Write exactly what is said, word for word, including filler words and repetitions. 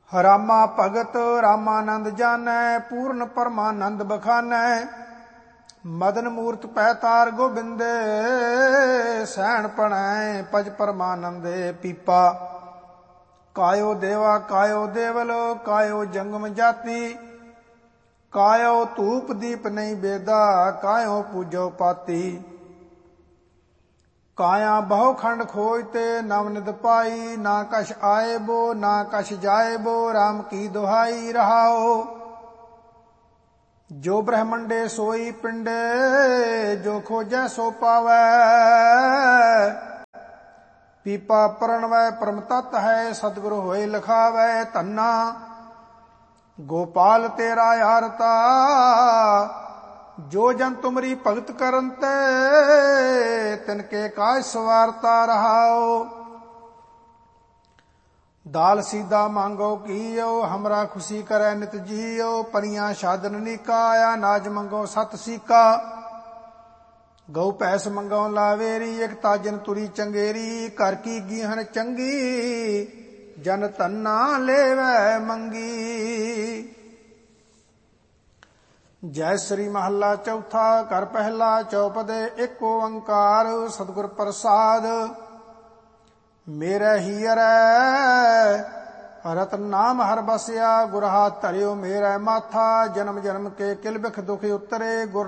ਰਾਮਾ ਭਗਤ ਰਾਮਾਨੰਦ ਜਾਣੈ, ਪੂਰਨ ਪਰਮਾਨੰਦ ਬਖਾਨੈ। ਮਦਨ ਮੂਰਤ ਪੈ ਤਾਰ ਗੋਬਿੰਦੇ, ਸੈਣ ਪਣੈ ਪਜ ਪਰਮਾਨੰਦੇ। ਪੀਪਾ ਕਾਇਓ ਦੇਵਾ ਕਾਇਓ ਦੇਵਲ, ਕਾਇਓ ਜੰਗਮ ਜਾਤੀ। ਕਾਇਓ ਧੂਪ ਦੀਪ ਨਹੀਂ ਬੇਦਾ, ਕਾਇਓ ਪੂਜੋ ਪਾਤੀ। ਕਾਇਆ ਬਹੁ ਖੰਡ ਖੋਜ ਤੇ ਨਵ ਨਿਧ ਪਾਈ। ਨਾ ਕਛ ਆਏ ਬੋ ਨਾ ਕਛ ਜਾਏ ਬੋ, ਰਾਮ ਕੀ ਦੁਹਾਈ ਰਹਾਓ। ਜੋ ਬ੍ਰਹਮੰਡੇ ਸੋਈ ਪਿੰਡੇ, ਜੋ ਖੋਜੈ ਸੋ ਪਾਵੈ। ਪੀਪਾ ਪਰਣਵੈ ਪਰਮ ਤਤ ਹੈ, ਸਤਿਗੁਰ ਹੋਏ ਲਖਾਵੈ। ਧੰਨਾ ਗੋਪਾਲ ਤੇਰਾ ਆਰਤਾ, ਜੋ ਜਨ ਤੁਮਰੀ ਭਗਤ ਕਰਨ ਤੇ, ਤਿਨਕੇ ਕਾਜ ਸਵਾਰਤਾ ਰਹਾਓ। ਦਾਲ ਸੀਦਾ ਮੰਗੋ ਕੀਓ, ਹਮਰਾ ਖੁਸ਼ੀ ਕਰੈ ਨਿਤ ਜੀਓ। ਪਰੀਆਂ ਸਾਧਨ ਨੀਕਾ, ਅਨਾਜ ਮੰਗੋ ਸਤ ਸੀਕਾ। ਗਊ ਭੈਸ ਮੰਗੋ ਲਾਵੇਰੀ, ਇਕ ਤਾਜਨ ਤੁਰੀ ਚੰਗੇਰੀ। ਘਰ ਕੀ ਗੀਹਨ ਚੰਗੀ, ਜਨ ਧੰਨਾ ਲੇਵੈ ਮੰਗੀ। ਜੈ ਸ੍ਰੀ ਮਹੱਲਾ ਚੌਥਾ। ਘਰ ਪਹਿਲਾ ਚੌਪਦੇ ਇੱਕ ਓੰਕਾਰ। ਸਤਿਗੁਰ ਪ੍ਰਸਾਦ ਮੇਰੇ ਹੀਰੈ, ਰਤਨ ਨਾਮ ਹਰ ਬਸਿਆ। ਗੁਰ ਹਾਥ ਧਰਿਓ ਮੇਰੇ ਮਾਥਾ, ਜਨਮ ਜਨਮ ਕੇ ਕਿਲ ਬਿਖ ਦੁਖ ਉਤਰੇ। ਗੁਰ